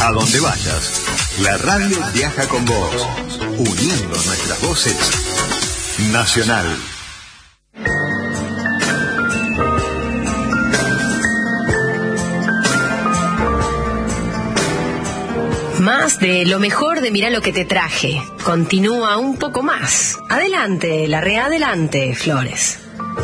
A donde vayas, la radio viaja con vos, uniendo nuestras voces. Nacional. Más de lo mejor de Mirá lo que te traje. Continúa un poco más. Adelante, adelante, Flores.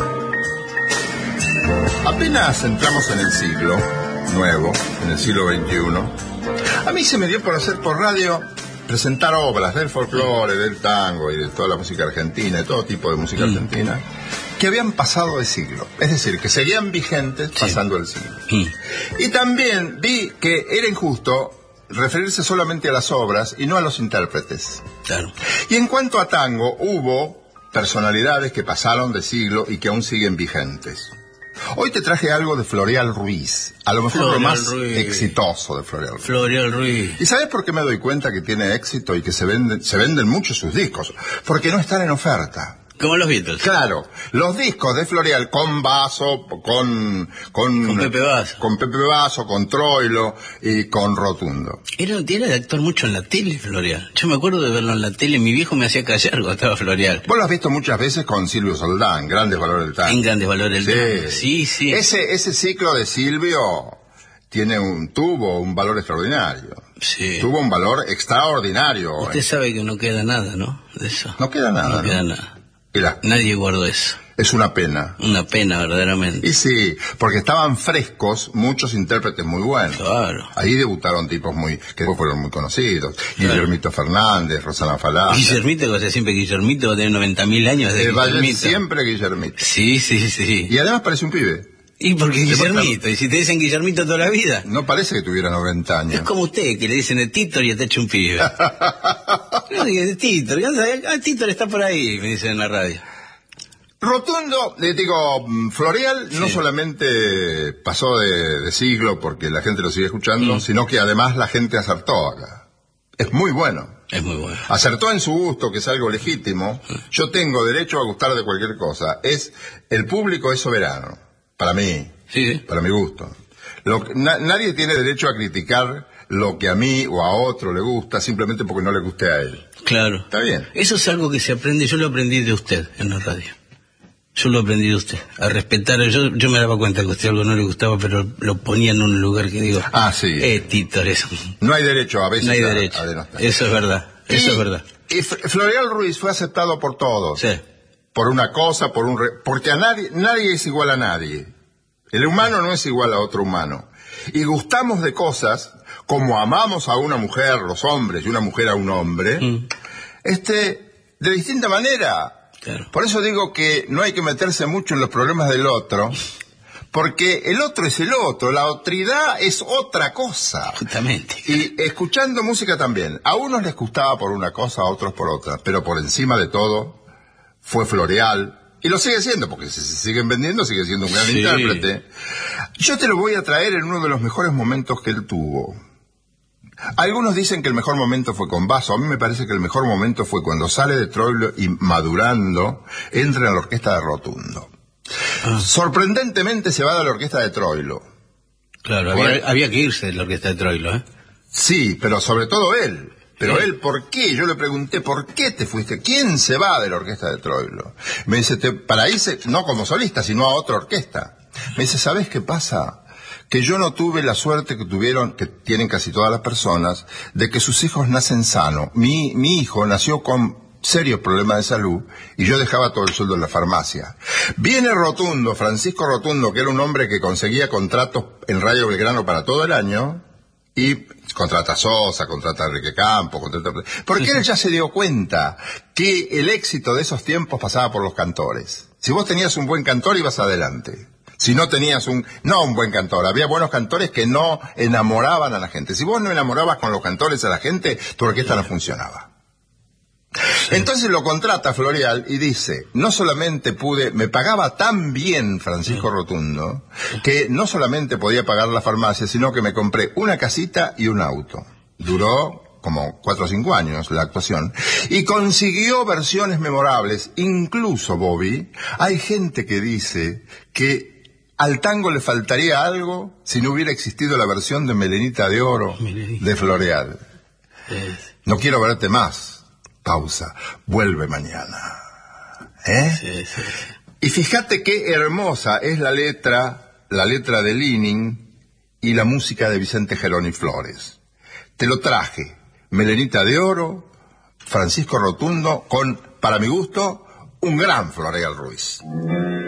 Apenas entramos en el siglo nuevo, en el siglo XXI, a mí se me dio por hacer por radio presentar obras del folclore, del tango y de toda la música argentina, de todo tipo de música argentina, que habían pasado de siglo. Es decir, que seguían vigentes pasando el siglo. Y también vi que era injusto referirse solamente a las obras y no a los intérpretes. Claro. Y en cuanto a tango, hubo personalidades que pasaron de siglo y que aún siguen vigentes. Hoy te traje algo de Floreal Ruiz, a lo mejor lo más exitoso de Floreal Ruiz. Floreal Ruiz. ¿Y sabes por qué me doy cuenta que tiene éxito y que se venden mucho sus discos? Porque no están en oferta. Como los Beatles. Claro, los discos de Floreal con Basso, con Pepe Basso. Con Pepe Basso, con Troilo y con Rotundo. Era de actor mucho en la tele, Floreal. Yo me acuerdo de verlo en la tele, mi viejo me hacía callar cuando estaba Floreal. Vos lo has visto muchas veces con Silvio Soldán, Grandes Valores del Tango. En Grandes Valores del Tango. Sí, sí. Ese ciclo de Silvio tuvo un valor extraordinario. Sí. Tuvo un valor extraordinario. Usted sabe que no queda nada, ¿no? De eso. No queda nada. No queda nada. Nadie guardó eso. Es una pena. Una pena, verdaderamente. Y sí, porque estaban frescos muchos intérpretes muy buenos. Claro. Ahí debutaron tipos que después fueron muy conocidos. Claro. Guillermito Fernández, Rosana Falá. Guillermito, o sea, siempre Guillermito va a tener 90.000 años de Guillermito. Siempre Guillermito. Sí, sí, sí. Y además parece un pibe. Y porque Guillermito, y si te dicen Guillermito toda la vida. No parece que tuviera 90 años. Es como usted, que le dicen de Títor y te echa un pibe. De Títor, Títor está por ahí, me dicen en la radio. Rotundo, Floreal no solamente pasó de siglo porque la gente lo sigue escuchando, sino que además la gente acertó acá. Es muy bueno. Es muy bueno. Acertó en su gusto, que es algo legítimo. Yo tengo derecho a gustar de cualquier cosa. El público es soberano. Para mí, sí. Para mi gusto. Nadie tiene derecho a criticar lo que a mí o a otro le gusta simplemente porque no le guste a él. Claro. ¿Está bien? Eso es algo que se aprende, yo lo aprendí de usted en la radio. Yo lo aprendí de usted, a respetar. Yo me daba cuenta que a usted algo no le gustaba, pero lo ponía en un lugar que digo... sí. Títor, eso. No hay derecho a veces no hay derecho. A denostar. Eso es verdad, eso es verdad. Y Floreal Ruiz fue aceptado por todos. Sí. Por una cosa, porque a nadie es igual a nadie. El humano no es igual a otro humano. Y gustamos de cosas como amamos a una mujer, los hombres, y una mujer a un hombre, de distinta manera. Claro. Por eso digo que no hay que meterse mucho en los problemas del otro, porque el otro es el otro, la otridad es otra cosa. Justamente. Y escuchando música también. A unos les gustaba por una cosa, a otros por otra, pero por encima de todo fue Floreal. Y lo sigue siendo, porque si se siguen vendiendo, sigue siendo un gran intérprete. Yo te lo voy a traer en uno de los mejores momentos que él tuvo. Algunos dicen que el mejor momento fue con Basso. A mí me parece que el mejor momento fue cuando sale de Troilo y madurando, entra en la orquesta de Rotundo. Sorprendentemente se va de la orquesta de Troilo. Claro, había que irse de la orquesta de Troilo, ¿eh? Sí, pero sobre todo él. Pero él, ¿por qué? Yo le pregunté, ¿por qué te fuiste? ¿Quién se va de la orquesta de Troilo? Me dice, para irse, no como solista, sino a otra orquesta. Me dice, ¿sabes qué pasa? Que yo no tuve la suerte que tienen casi todas las personas, de que sus hijos nacen sanos. Mi hijo nació con serios problemas de salud y yo dejaba todo el sueldo en la farmacia. Viene Rotundo, Francisco Rotundo, que era un hombre que conseguía contratos en Radio Belgrano para todo el año, y contrata a Sosa, contrata a Enrique Campos, porque él ya se dio cuenta que el éxito de esos tiempos pasaba por los cantores. Si vos tenías un buen cantor, ibas adelante. Si no tenías un buen cantor, había buenos cantores que no enamoraban a la gente. Si vos no enamorabas con los cantores a la gente, tu orquesta no funcionaba. Entonces lo contrata Floreal y dice, no solamente me pagaba tan bien Francisco Rotundo, que no solamente podía pagar la farmacia, sino que me compré una casita y un auto. Duró como 4 o 5 años la actuación, y consiguió versiones memorables. Incluso, Bobby, hay gente que dice que al tango le faltaría algo si no hubiera existido la versión de Melenita de Oro de Floreal. No quiero verte más. Pausa. Vuelve mañana. Sí. Y fíjate qué hermosa es la letra de Lenin y la música de Vicente Geroni Flores. Te lo traje. Melenita de Oro, Francisco Rotundo, con, para mi gusto, un gran Floreal Ruiz.